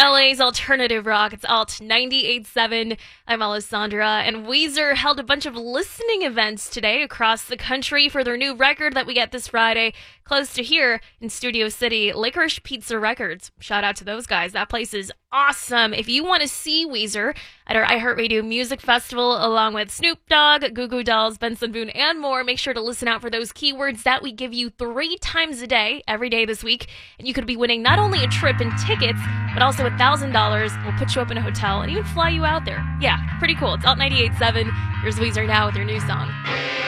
LA's alternative rock. It's Alt 98.7. I'm Alessandra, and Weezer held a bunch of listening events today across the country for their new record that we get this Friday, close to here in Studio City, Licorice Pizza Records. Shout out to those guys. That place is awesome. If you want to see Weezer at our iHeartRadio Music Festival, along with Snoop Dogg, Goo Goo Dolls, Benson Boone, and more, make sure to listen out for those keywords that we give you 3 times a day, every day this week, and you could be winning not only a trip and tickets, but also $1,000. We'll put you up in a hotel and even fly you out there. Yeah, pretty cool. It's Alt 98.7. Here's Weezer now with your new song.